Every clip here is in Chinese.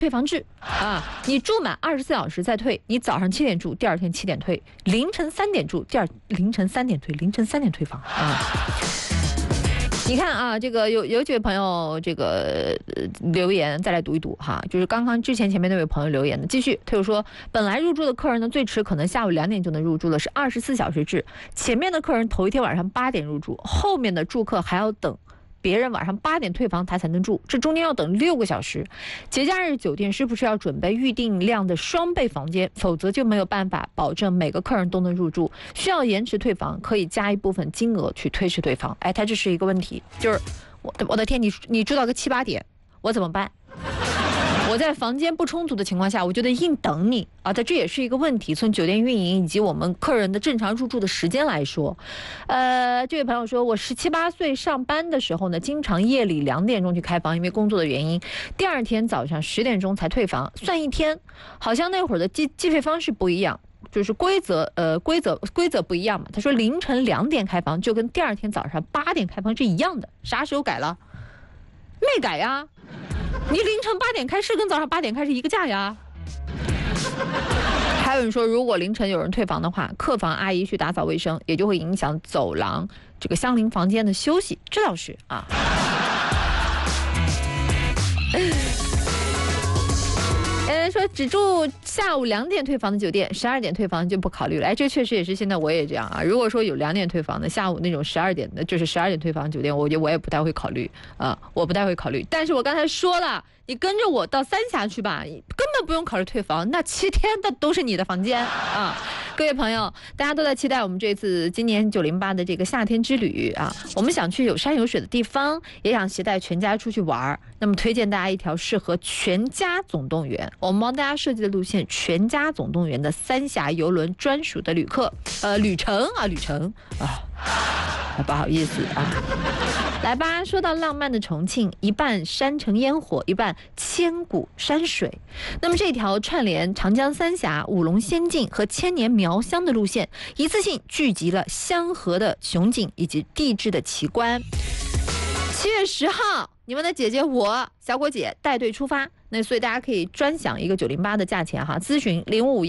退房制啊，你住满24小时再退，你早上7点住，第二天7点退，凌晨3点住，凌晨3点退，凌晨3点退房啊。你看啊，这个有几位朋友这个留言，再来读一读哈，就是刚刚之前面那位朋友留言的，继续他就说，本来入住的客人呢，最迟可能下午2点就能入住了，是24小时制，前面的客人头一天晚上8点入住，后面的住客还要等别人晚上8点退房他才能住，这中间要等6个小时。节假日酒店是不是要准备预定量的双倍房间，否则就没有办法保证每个客人都能入住，需要延迟退房，可以加一部分金额去推迟退房。哎，它这是一个问题，就是我的天，你住到个7、8点，我怎么办？我在房间不充足的情况下，我就得硬等你啊！这也是一个问题。从酒店运营以及我们客人的正常入住的时间来说，这位朋友说，我17、18岁上班的时候呢，经常夜里2点钟去开房，因为工作的原因，第二天早上10点钟才退房，算一天，好像那会儿的计费方式不一样。就是规则不一样嘛。他说凌晨2点开房就跟第二天早上8点开房是一样的，啥时候改了？没改呀。你凌晨8点开是跟早上8点开是一个价呀。还有人说，如果凌晨有人退房的话，客房阿姨去打扫卫生，也就会影响走廊这个相邻房间的休息，这倒是啊。说只住下午2点退房的酒店，12点退房就不考虑了。哎，这确实也是现在我也这样啊。如果说有2点退房的，下午那种12点的，就是12点退房酒店，我也不太会考虑啊，我不太会考虑。但是我刚才说了，你跟着我到三峡去吧，根本不用考虑退房，那7天的都是你的房间啊。各位朋友，大家都在期待我们这次今年908的这个夏天之旅啊，我们想去有山有水的地方，也想携带全家出去玩。那么推荐大家一条适合全家总动员，我们帮大家设计的路线，全家总动员的三峡邮轮专属的旅程啊。不好意思啊，来吧。说到浪漫的重庆，一半山城烟火，一半千古山水。那么这条串联长江三峡、五龙仙境和千年苗乡的路线，一次性聚集了香河的雄景以及地质的奇观。7月10号，你们的姐姐我小果姐带队出发，那所以大家可以专享一个908的价钱哈，咨询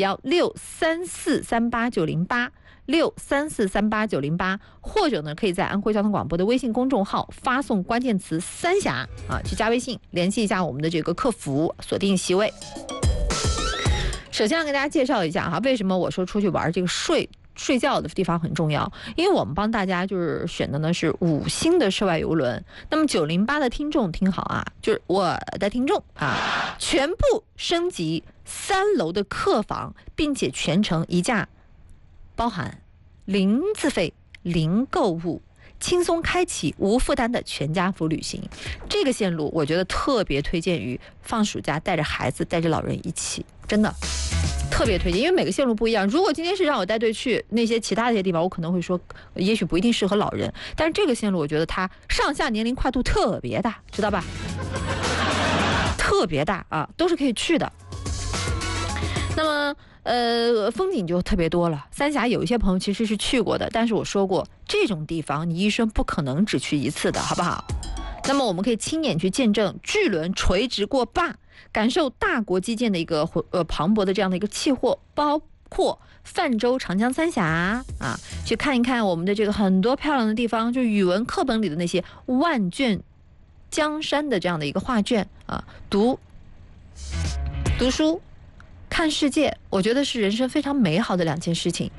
055163438908。6343898，或者呢，可以在安徽交通广播的微信公众号发送关键词三峡啊，去加微信联系一下我们的这个客服，锁定席位。首先要跟大家介绍一下哈，为什么我说出去玩这个睡觉的地方很重要，因为我们帮大家就是选的呢是5星的涉外邮轮。那么908的听众听好啊，就是我的听众啊，全部升级3楼的客房，并且全程一价包含零自费、零购物，轻松开启无负担的全家福旅行。这个线路我觉得特别推荐于放暑假带着孩子带着老人一起，真的特别推荐，因为每个线路不一样。如果今天是让我带队去那些其他的一些地方，我可能会说也许不一定适合老人，但是这个线路我觉得它上下年龄跨度特别大，知道吧？特别大啊，都是可以去的。那么风景就特别多了。三峡有一些朋友其实是去过的，但是我说过，这种地方你一生不可能只去一次的，好不好？那么我们可以亲眼去见证巨轮垂直过坝，感受大国基建的一个磅礴的这样的一个气候，包括泛舟长江三峡啊，去看一看我们的这个很多漂亮的地方，就语文课本里的那些万卷江山的这样的一个画卷啊，读书。看世界，我觉得是人生非常美好的2件事情。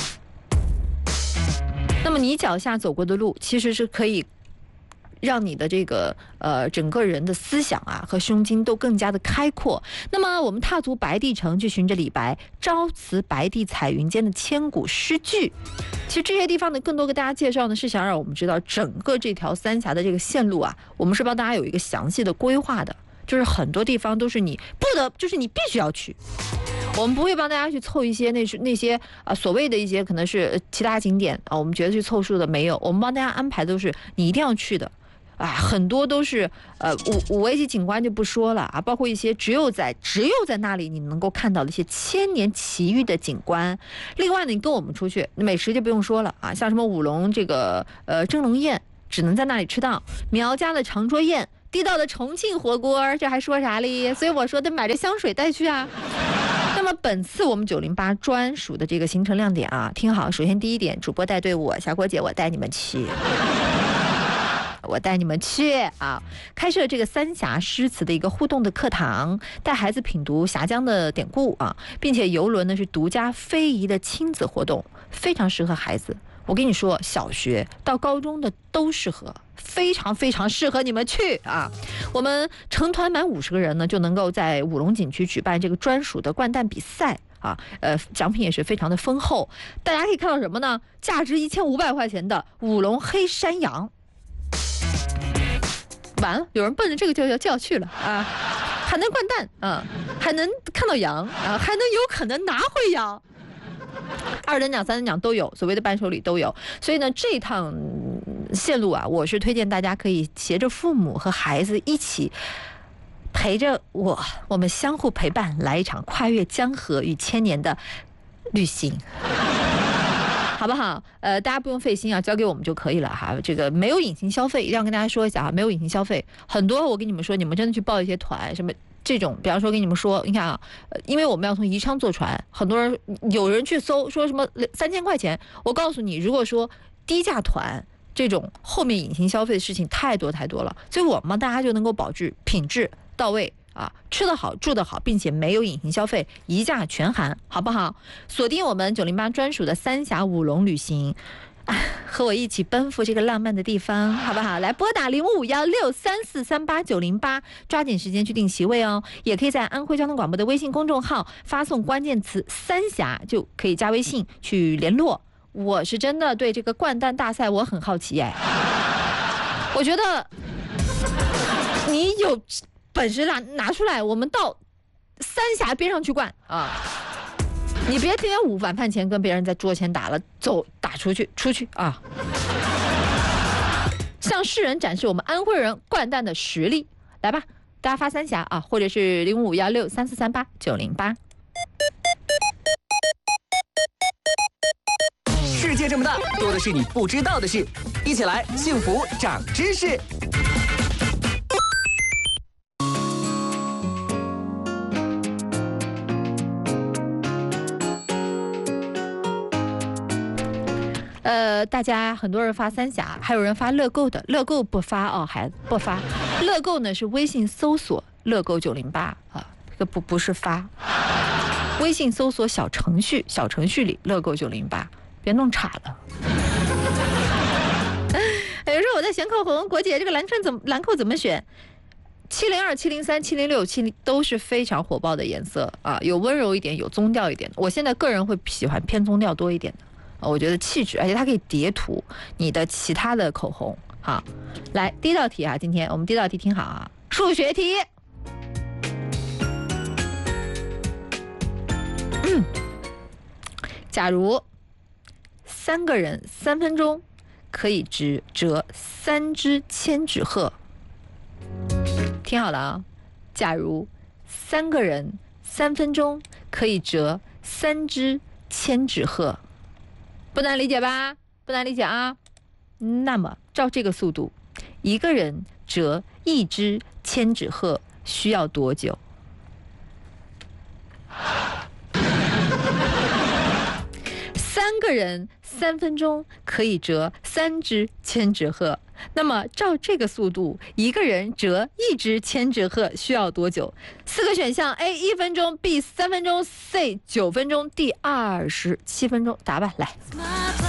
那么你脚下走过的路，其实是可以让你的这个整个人的思想啊和胸襟都更加的开阔。那么我们踏足白帝城，去循着李白朝辞白帝彩云间的千古诗句。其实这些地方呢，更多给大家介绍呢，是想让我们知道整个这条三峡的这个线路啊，我们是帮大家有一个详细的规划的。就是很多地方都是你就是你必须要去，我们不会帮大家去凑一些那些所谓的一些可能是其他景点啊，我们觉得去凑数的没有，我们帮大家安排都是你一定要去的啊，很多都是五 A 级景观就不说了啊，包括一些只有在那里你能够看到的一些千年奇遇的景观。另外呢，你跟我们出去美食就不用说了啊，像什么五龙这个蒸笼宴只能在那里吃到，苗家的长桌宴地道的重庆火锅，这还说啥哩？所以我说得买这香水带去啊。那么本次我们908专属的这个行程亮点啊，听好，首先第一点，主播带队我霞郭姐，我带你们去。我带你们去啊！开设这个三峡诗词的一个互动的课堂，带孩子品读峡江的典故啊，并且游轮呢是独家非遗的亲子活动，非常适合孩子。我跟你说，小学到高中的都适合，非常非常适合你们去啊！我们成团满50个人呢，就能够在五龙景区举办这个专属的掼蛋比赛啊，奖品也是非常的丰厚。大家可以看到什么呢？价值1500块钱的五龙黑山羊。完了，有人奔着这个就要去了啊，还能掼蛋啊，还能看到羊啊，还能有可能拿回羊，2等奖、3等奖都有，所谓的伴手礼都有。所以呢，这趟线路啊，我是推荐大家可以携着父母和孩子一起陪着我们相互陪伴，来一场跨越江河与千年的旅行。好不好？大家不用费心啊，交给我们就可以了哈。这个没有隐形消费，一定要跟大家说一下啊，没有隐形消费。很多我跟你们说，你们真的去报一些团，什么这种，比方说跟你们说，你看啊，因为我们要从宜昌坐船，很多人有人去搜说什么3000块钱，我告诉你，如果说低价团这种后面隐形消费的事情太多太多了，所以我们大家就能够保质品质到位。啊，吃得好，住得好，并且没有隐形消费，一价全含，好不好？锁定我们908专属的三峡五龙旅行，和我一起奔赴这个浪漫的地方，好不好？来拨打055163438908，抓紧时间去订席位哦。也可以在安徽交通广播的微信公众号发送关键词三峡，就可以加微信去联络。我是真的对这个掼蛋大赛我很好奇哎，我觉得你有本事拿出来，我们到三峡边上去灌啊！你别天天晚饭前跟别人在桌前打了，走打出去啊！向世人展示我们安徽人掼蛋的实力，来吧，大家发三峡啊，或者是055163438908。 世界这么大，多的是你不知道的事，一起来幸福长知识。 大家很多人发三峡，还有人发乐购的，乐购不发哦，孩子不发。乐购呢是微信搜索乐购908啊，这个不是发，微信搜索小程序里乐购908，别弄岔了。有人说我在咸口红，国姐这个蓝扣怎么选？702、703、706、都是非常火爆的颜色啊，有温柔一点，有宗调一点。我现在个人会喜欢偏宗调多一点的。我觉得气质，而且它可以叠涂你的其他的口红。好，来第一道题啊，今天我们第一道题听好啊，数学题。假如3个人3分钟可以折3只千纸鹤，听好了啊，假如3个人3分钟可以折3只千纸鹤。不难理解吧？不难理解啊。那么照这个速度，一个人折1只千纸鹤需要多久？3个人3分钟可以折3只千纸鹤，那么照这个速度，一个人折1只千纸鹤需要多久？4个选项 ：A 1分钟 ，B 3分钟 ，C 9分钟，D 27分钟。答吧，来。